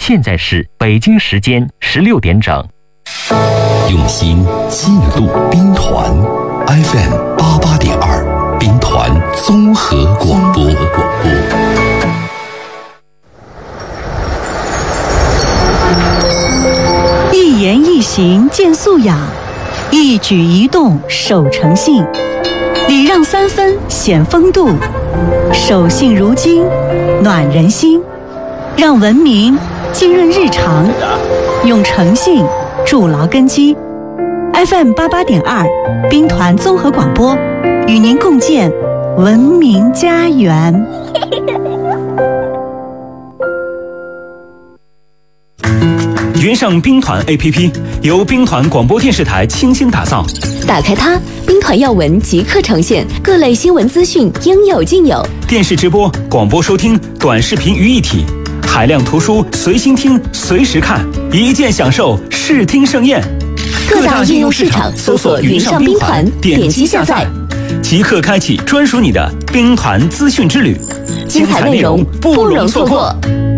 现在是北京时间16点整。 用心记录兵团 FM 88.2，兵团综合广播。 一言一行见素养，一举一动守诚信，礼让3分显风度，守信如金暖人心，让文明浸润日常，用诚信筑牢根基。FM 88.2，兵团综合广播，与您共建文明家园。 云上兵团 APP 由兵团广播电视台倾心打造， 打开它，兵团要闻即刻呈现，各类新闻资讯应有尽有， 电视直播、广播收听、短视频于一体，海量图书随心听随时看，一键享受视听盛宴。 各大应用市场搜索云上兵团，点击下载， 即刻开启专属你的兵团资讯之旅， 精彩内容不容错过。